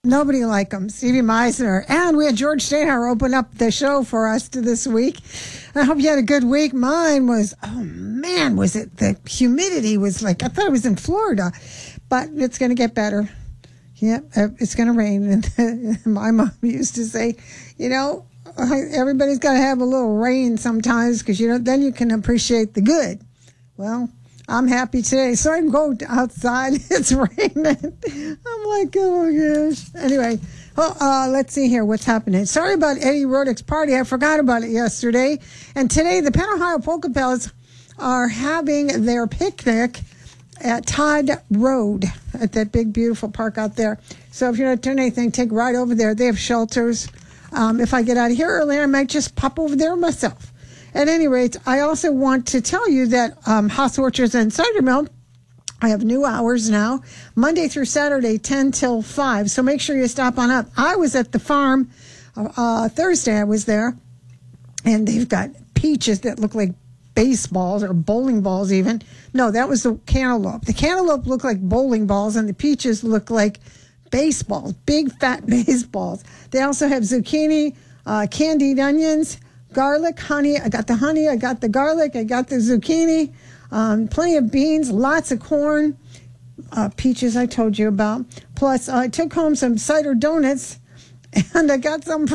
Nobody like him, Stevie Meisner. And we had George Steinhardt open up the show for us this week. I hope you had a good week. Mine was, oh man, was it, the humidity was like, I thought it was in Florida, but it's going to get better. Yep, it's going to rain. And my mom used to say, everybody's got to have a little rain sometimes because, then you can appreciate the good. Well, I'm happy today, so I can go outside. It's raining. I'm like, oh my gosh. Anyway, let's see here what's happening. Sorry about Eddie Roddick's party. I forgot about it yesterday. And today, the Penn Ohio Polka Pals are having their picnic at Todd Road at that big, beautiful park out there. So if you're not doing anything, take a ride over there. They have shelters. If I get out of here early, I might just pop over there myself. At any rate, I also want to tell you that House Orchards and Cider Mill, I have new hours now, Monday through Saturday, 10 till 5. So make sure you stop on up. I was at the farm Thursday. I was there, and they've got peaches that look like baseballs or bowling balls even. No, that was the cantaloupe. The cantaloupe look like bowling balls, and the peaches look like baseballs, big fat baseballs. They also have zucchini, candied onions, garlic, honey. I got the honey, I got the garlic, I got the zucchini, plenty of beans, lots of corn, peaches I told you about. Plus, I took home some cider donuts, and I got some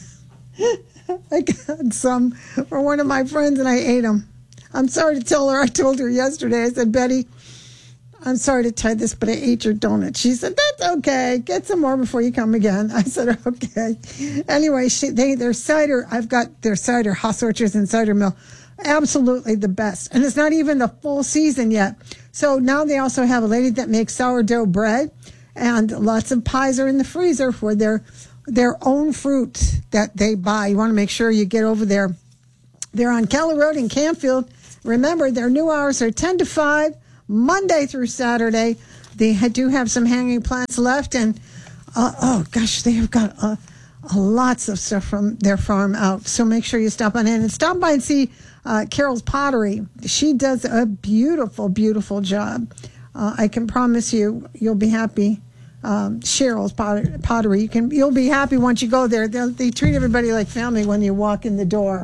for one of my friends, and I ate them. I'm sorry to tell her. I told her yesterday. I said, Betty, I'm sorry to tell you this, but I ate your donut. She said, that's okay. Get some more before you come again. I said, okay. Anyway, their cider, I've got their cider, House Orchards and Cider Mill, absolutely the best. And it's not even the full season yet. So now they also have a lady that makes sourdough bread, and lots of pies are in the freezer for their own fruit that they buy. You want to make sure you get over there. They're on Keller Road in Campfield. Remember, their new hours are 10 to 5. Monday through Saturday. They do have some hanging plants left, and they have got lots of stuff from their farm out. So make sure you stop on in and stop by and see Carol's Pottery. She does a beautiful, beautiful job. I can promise you'll be happy. Cheryl's Pottery. You'll be happy once you go there. They treat everybody like family when you walk in the door.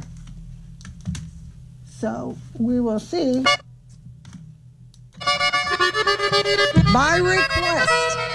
So we will see. By request.